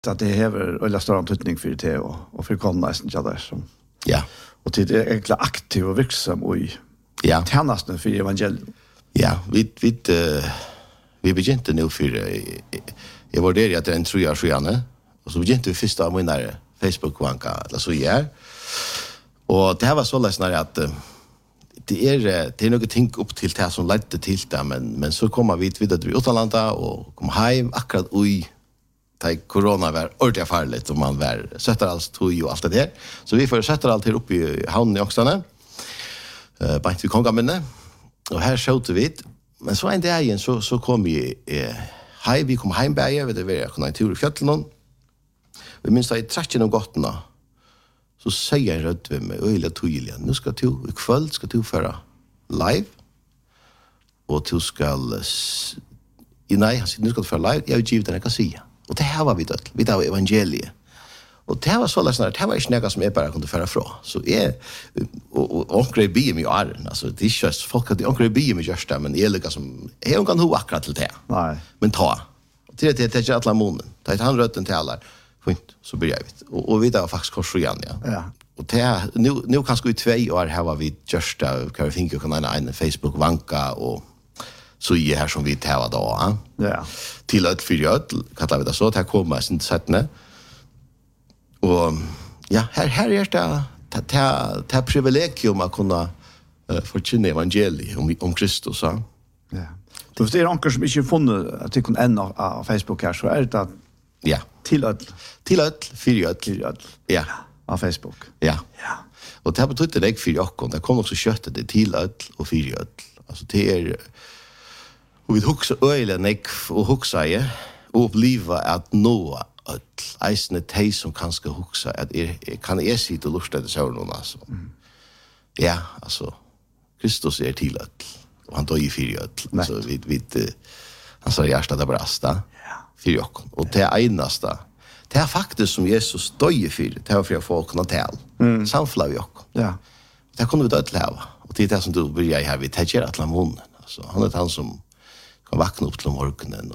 att det häver eller stor antydning för det och för konnasten jag där som. Ja. Och det är egentligen aktiv och verksam och ja. Tjänsten för evangelium. Ja, vi begynte nu för jag var där att det är en 3 år sedan och så begynte vi första av mina Facebook-vanka eller så gör. Och det här var så läsnare att det är något ting upp till det som ledde till det men så kommer vi vidare till utlanda och kom hem akkurat corona var ordentligt farligt och man var sätter allt tog och allt det där. Så vi får sätta allt här uppe i hamnen i Oxarna. Bant vi kongaminne. Och här skötte vi. Men så en dag igen så kom vi kom hem bäge vid det var konjunktur i fjällen. Vi minns att i träschen och gottorna så säger en röd med mig öjla tydligen. Nu ska du i kväll ska du föra live. Och du ska nej, han säger nu ska du föra live. Jag har givet den jag kan säga. Och det här var vi var evangeliet. Och det här var så läsnare, det här var inte något som jag bara kunde föra från. Så och onkre blir mig arren. Alltså det är just folk att onkre blir mig just där, men det är lika som jag kan ha akkurat till det. Nej. Men ta. Till det är alla månen. Ta ett handröten till alla. Fint, så börjar vi. Och vi där var faktiskt kors igen, ja. Ja. Och det nu kanske i 2 år här var vi just där kan vi tänka kan en Facebook vanka och så är här som vi tar då, ja. Till ett fyriöt kallar vi det så att här kommer sin sättne. Och ja, här är det privilegium att kunna förkynna evangeliet om Kristus, ja. Ja. Så det är onkel som inte funnit att det kan ända av Facebook här så är det att ja, till ett fyriöt. Ja, av Facebook. Ja. Ja. Och det betyder det för jag det kommer också köttet det till öll och fyriöl. Alltså det är och vi huxar ölen och huxar ju och uppleva att nå öll eisne te som kanske huxa att kan jag sitta och lusta det så någon alltså. Ja, alltså Kristus är till öll och han tar ju fyriöl. Alltså vi han sa hjärta det brasta. Ja. Fyriöl och det är enaste. Det är faktiskt som Jesus döje för. Det är för att folk kan tala. Samflag jag. Ja. Det kunde vi dött leva. Och det är det som du börjar här vid täcker att la munnen. Alltså han är han som kan vakna upp till morgonen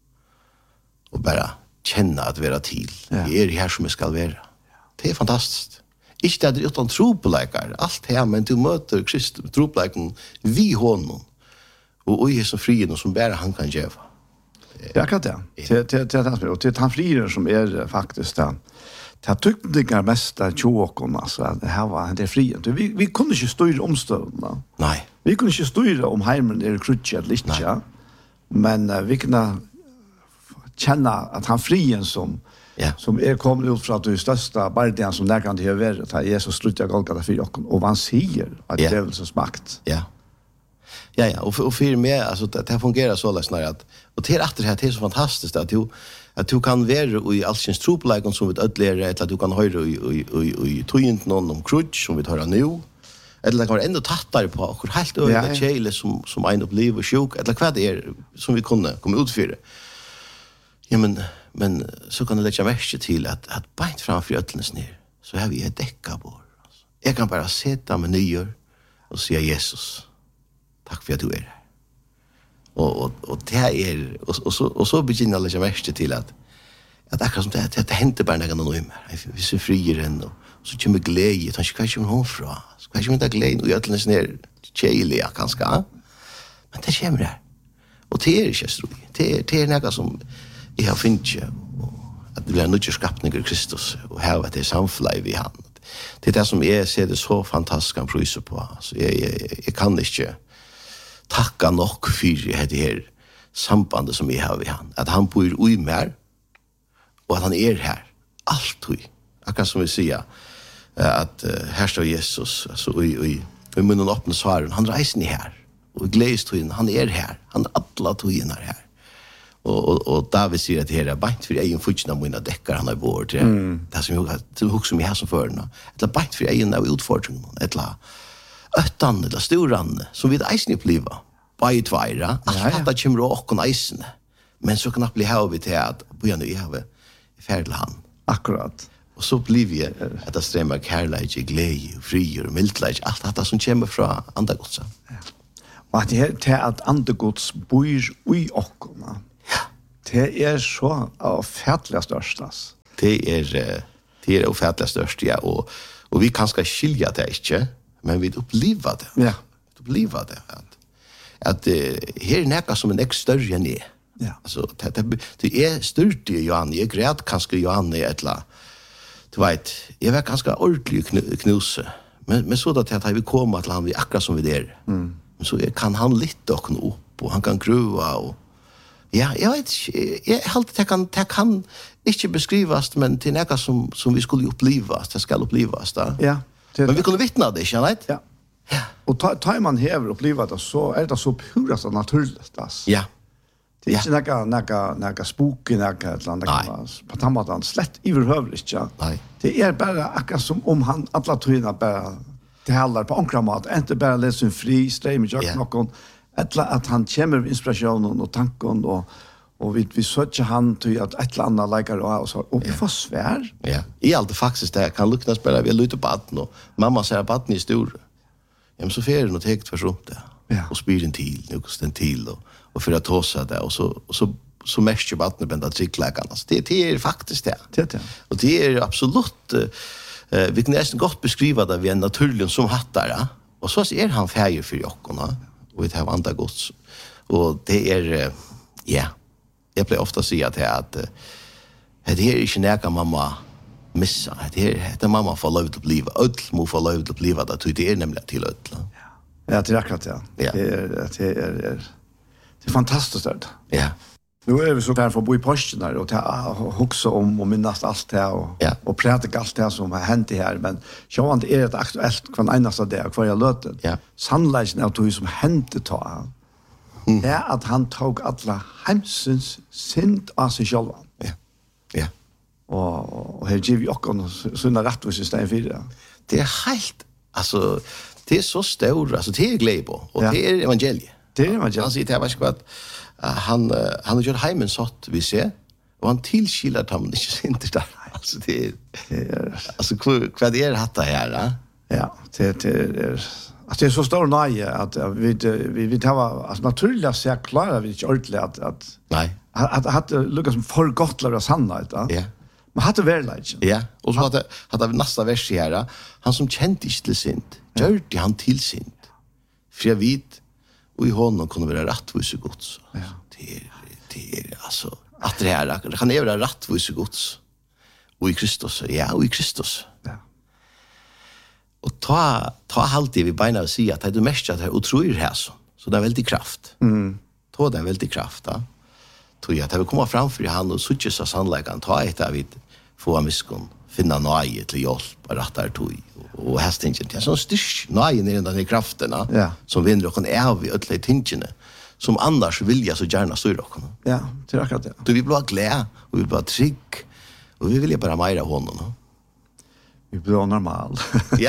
och bara känna att vara till. Det är här som jag ska vara. Det är fantastiskt. Inte det utan tro på läkare. Allt här men du möter Kristus tro på läkaren vi honom. Och är så fri som bara han kan ge. Ja, kan det. Det han frier som är faktiskt den. Det tyckte mest att tjåkon alltså att det här var det frihet. Vi kunde inte styra omstörna. Nej. Vi kunde inte styra om heimen är krutche eller inte. Ja. Men vi kunde känna att han frien som är kommit ut från att det största bardian som där kan det ha varit att Jesus slutade Golgata för jocken och han säger att det är väl så smakt. Ja. Ja, och för mig alltså det fungerar så läsnare att och det är så fantastiskt att du kan vara i allsins troplägen som vi ödlärer eller att du kan höra i tøynt någon om krutch som vi tar nu eller det kan vara ändå tattare på och helt över tjejle som en upplevelse sjuk eller vad det är som vi kunde komma ut för. Ja men så kan det lägga märke till att bänt framför ödlens ner så har vi ett däckabord alltså. Jag kan bara sätta mig ner och säga Jesus tack för att du är här. Och det är och så begynner alla märke till att akkurat som det händer bara någon mer. Vi ser frieren och så kommer glädje. Kanske kanske hon fra. Kanske inte glädje och jag läser ner cheliga kanske. Men det kommer där. Och det är inte så. Det är något som jag har funnit att det blir en skapning i Kristus och här att det är samflag vi han. Det är det som jag ser det så fantastiskt kan prisa på. Alltså jag kan inte tacka nok för det här sambandet som vi har vid han. Att han bor i mer och att han är här. Allt. Akkurat som vi säger att här står Jesus alltså i munnen öppna svaren. Han reser ni här. Och glädjen han är här. Han alla tojerna här. Och David säger att det här är bänt för egen futchna mina däckar han har bort. Det som jag också med här som förna. Eller bänt för egen av utfordringen. Eller öttan eller storan som vi eisen uppleva. By tvåra. Allt det kommer och kon eisen. Men så kan det bli här vi till att börja nu have färdig han. Akkurat. Och så blir vi att det strömmar kärlek, glädje, frier, mildlek, allt det som kommer från andagods. Ja. Och att det är att andagods bor i okkona. Ja. Det är så ofärtligt störst alltså. Det är ofärtligt störst, ja, och vi kan ska skilja det inte, men vi upplever det. Ja. Vi upplever det att här är näka som en extra större än är. Ja. Alltså det är stört i Johan, jag grät kanske Johan i ettla. Du vet, jag var ganska ordentlig knuse. Men så att vi kommer till han vi akkurat som vi där. Men så kan han lite och upp och han kan gruva och ja, jag vet jag alltid det kan inte beskrivas, men det är något som vi skulle upplevas, det ska upplevas då. Ja. Men vi kunde vittna det, inte vet? Ja. Och tar man häver uppleva det så är det så pura så naturligt alltså. Ja. Det är inte några spooky på tammatan slett överhuvudligt, ja. Nej. Det är bara akkurat som om han alla tyna bara talar på ankramat, inte bara läser fri ström jag någon eller att han kommer med inspirationen och tanken och vi söker han till att ett eller annat likar och så och vi får svär. Ja. I allt faktiskt det kan lukta spela vi lite på att och mamma säger att ni är stor. Ja, men så fer det helt för sånt där. Ja. Och spyr en till, något den till och för att tossa det och så mest ju vattnet bända trickläkarna. Alltså det är faktiskt det. Det. Och det är absolut vi kan nästan gott beskriva det vi en naturlig som hattar, ja. Och så är han färger för jockorna och vi har andra gods. Och det är ja. Jag blir ofta säga att det är inte näka mamma missa. Det är mamma får lov att leva. Öll må få lov att leva det är nämligen till öll. Ja, det är akkurat ja. Det är fantastiskt det. Ja. Nu är vi så där för att bo i posten där och huxa om och minnas allt det och prata allt det som har hänt här, men så var det ett aktuellt kvar enaste där kvar jag löten. Ja. Sannolikt är det som hände ta. Ja, att han tog alla hemsens synd av sig själv. Ja. Ja. Och här ger vi också såna rättvis istället för det. Det är helt alltså det är så stort, alltså det är glädje och det är evangeliet. Det är evangeliet. Han säger det var skvat han har gjort hemmen sått vi ser och han tillskilar ham inte synd där. Alltså det är alltså vad det är hatta här, va? Ja, det är alltså det är så stor nöje att vi tar alltså naturligt så klarar vi inte ordentligt att nej att Lucas som för gott lära sannhet, va? Ja. Men hade verkligen. Ja, och så hade vi nästa vers här. Han som kände inte till synd, gör det han till synd. För jag vet och i honom kunde vara rättvis och Guds. Ja. Det är alltså att det här kan det vara rättvis och Guds. Och i Kristus, ja, och i Kristus. Ja. Och ta alltid vi beina och säga att det är mest att det är otroligt här så det är väldigt kraft. Ta det är väldigt kraft, ja. Tror jag att det vill komma fram för han och sucha så sannolikan ta ett av vid få miskon finna nöje till hjälp och rättar tog och hästingen till så styrk nöjen i den kraften som vinner och kan är vi alla tingene som annars vill jag så gärna styra och Ja, det är akkurat det. Du vill bli glad och vi blir trygg och vi vill ju bara mera honom. Vi blir normal. Ja.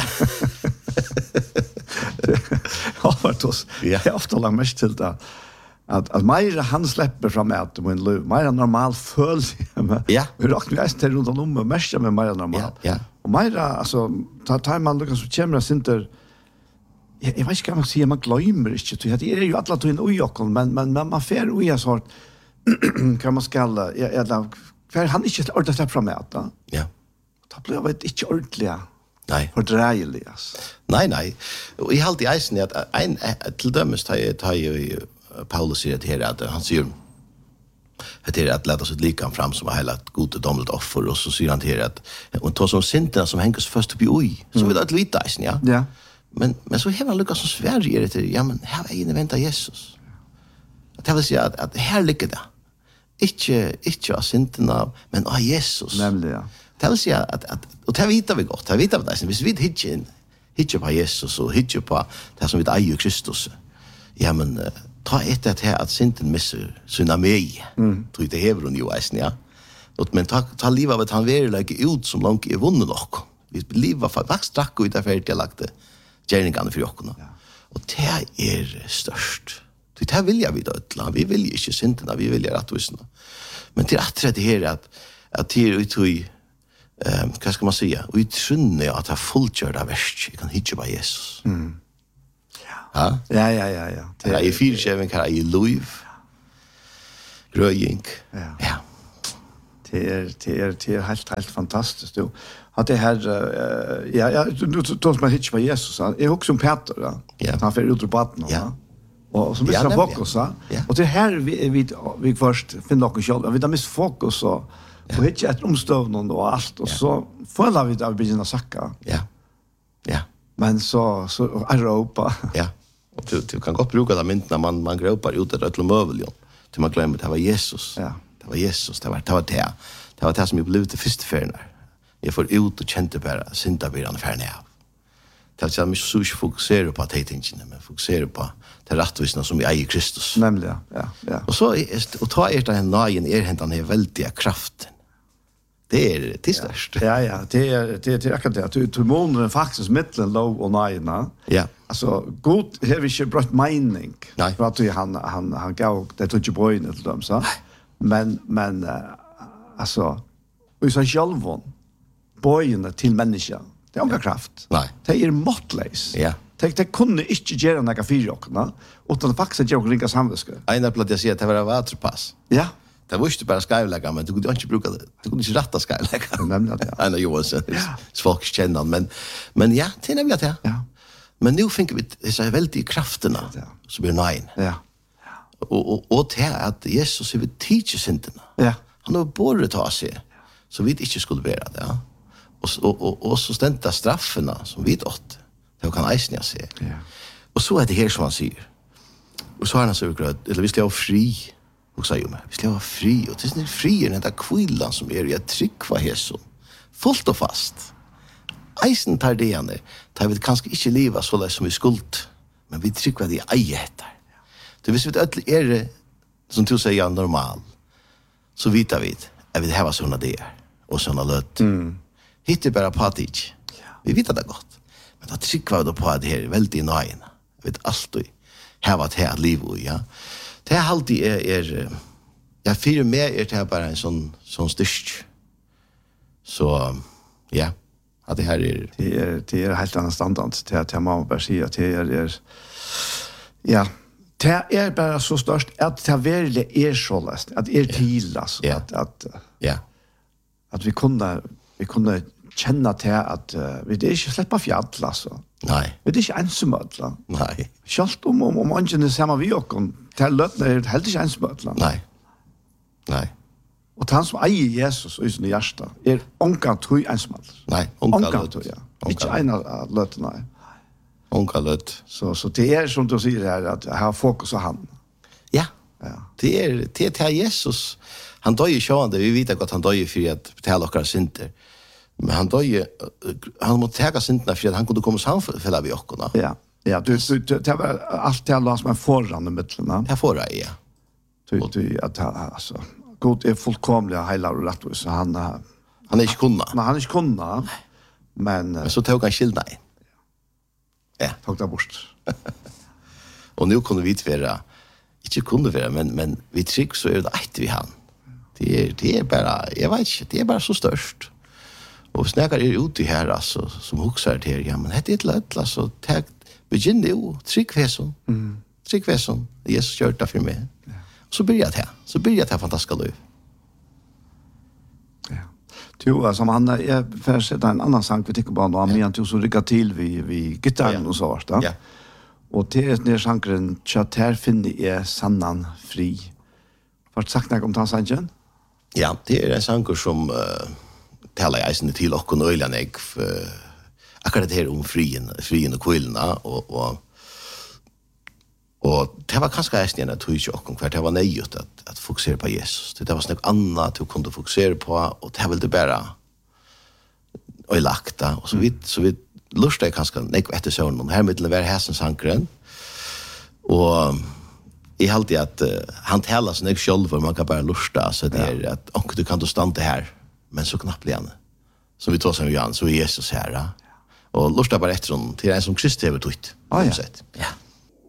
Ja, vartos. Jag ofta lagt mest till det. Att Maira han släpper fram att min liv. Maira normal följs. Ja. Vi råkar ju till runt om och mest med Maira normal. Ja. Och Maira alltså tar man Lucas så kommer synter. Jag vet inte vad man säger, man glömmer inte. Det är ju alla till en ojokon, men man får oja sort kan man skalla för han inte ordentligt släpper fram att. Ja. Då blir det inte ordentligt. Nej. Fördrejligas. Nej. Och i allt i eisen att en till dömes tar ju Paulus säger det här att han säger att det är att låta sig lika fram som hela ett gott och domligt offer och så säger han till att och ta som synderna som hängs först upp i oj så vill det lite eisen, ja. Ja. Men så har han lyckats som Sverige det till ja men här är vänta Jesus. Att jag vill säga att här ligger det. Inte av synderna men av Jesus. Nämligen, ja. Det vill säga att och det vet vi gott. Det vet vi det. Hvis vi hittar på Jesus och hittar på det som vi äger Kristus. Ja men ta ett att synden missar sina mig. Tror det Hebron ju eisen, ja. Men ta liv av att han vill lägga ut som långt är vunnen nog. Vi lever för vax drack och därför jag lagte gärningarna för jockorna. Och det är störst. Det vill jag vid ödla. Vi vill inte synderna, vi vill rättvisna. Men till att det här att det är uttryck vad ska man säga? Och i trunne att ha fullgjort av värst. Jag kan hitta på Jesus. Ja. Ja. Det är i fyrtjäven kan jag i liv. Röjing. Ja. Det är helt fantastiskt. Att det här då som man hittar på Jesus. Är också som Peter Ja. Han får ut ur vattnet. Ja. Och så missar fokus. Och det här vi först finner något själv. Vi har missat fokus och hittar ett omstövning och allt. Och så följer vi där vi börjar sacka. Ja. Men så Europa. Ja. Och du kan gott bruka det mynt när man gråpar ut det till möbeljon. Till man glömmer det var Jesus. Ja. Det var Jesus, det var det. Det var det som jag blev till första färden. Jag får ut och kände bara syndabyran färden av. Det är att jag så inte fokuserar på tingene, men fokuserar på det rättvisna som vi äger Kristus. Nämligen, ja. Och så och ta det här nagen hentan är väldiga kraften. Det är störst. Ja, det är akkurat det. Du månaden faktiskt mittlen lov och nagen. Ja. Alltså god har vi inte brått mening. Nej. För att han gav det till bojen till dem så. Men alltså vi sa själva bojen till människan. Det är kraft. Nej. Det är måttlös. Ja. Det kunde inte göra några fyra utan faktiskt göra ringa samviske. Einar plats jag säger att det var vaterpass. Ja. Det var inte bara skajlägga, men du kunde inte bruka det. Du kunde inte rätta skajlägga. Nämligen det. Einar Johansson, folk känner men ja, det är nämligen det. Ja. Men nu finner vi dessa väldiga krafterna som blir nöjen. Ja. Och det är att Jesus är vid tidsinterna. Ja. Han har både ta sig så vi inte skulle vara det. Ja. Och så stända strafferna som vi åt. Det kan eisnia sig. Ja. Och så är det här som han säger. Och så har han så grönt, eller vi ska vara fri. Och säger mig, vi ska vara fri. Och det är fri den där kvillan som är jag tryckva Jesus. Fullt och fast. Eisen tar det igen. Tar vi kanske inte leva så där som vi skuld. Men vi tryckva det i egetar. Det visst vi att är det som du säger normal. Så vitar vi att vi har såna det och såna lött. Hittar bara på det. Vi vet det gott. Men då trycker vi då på det här väldigt nöjen. Vi vet alltid här var det här liv och ja. Det här alltid är jag fyrer med det här bara en sån styrk. Så ja, att det här är det är helt annan standard till att man bara säga att det är ja. Det är bara så störst att det verkligen är så läst att är till alltså att vi kunde känna till att vi det är inte släppa fjäll alltså. Nej. Vi det är inte ensamödla. Nej. Schalt om man inte samma vi och till lötna helt inte ensamödla. Nej. Och han som äger Jesus i sin hjärta är onka tog ensamödla. Nej, onka tog ja. Inte ena lötna. Onka löt. Så det är som du säger här att ha fokus på han. Ja. Det är Jesus. Han dör ju sjående. Vi vet att han dör ju för att betala oss synder. Men han dör ju han måste ta synderna för att han kunde komma samfälla vi oss. Ja. Ja, du det var allt det alla som är förrande mittelna. Jag får det, ja. Du att alltså Gud är fullkomlig hela och rättvis så han är inte kunna. Men han är inte kunna. Men så tog han skilda in. Ja, tog det bort. Och nu kunde vi inte kunde vara men vi tryck så är det att vi han. Det är bara jag vet inte, det är bara så störst. Och snackar ut i här alltså som huxar till ja men det är ett lätt alltså tag begin nu tryck väsen. Tryck väsen. Jesus gör det för mig. Ja. Så börjar det här fantastiska liv. Ja. Jo, som han är för att sätta en annan sang vi tycker bara om men till så rycka till vi gitarren och så vart då. Ja. Och det är när sankren chatter finner är sannan fri. Vart sagt något om den sangen? Ja, det är en sanger som talar jag sen till och nöjligen akkurat det här om frien och kvillna och det var kanske ästen att tog och för det var nöjligt att fokusera på Jesus. Det var något annat du kunde fokusera på och det ville det bara och lagta och så vi lustar kanske nek efter sån här mitt var häsen sankren och i alltid att han talar så nek själv för man kan bara lusta så det är att och du kan då stanna här men så knappt igen. Som vi tar som Jan så är Jesus här. Och lusta bara efter honom till en som Kristus har tagit. Ja. Ja.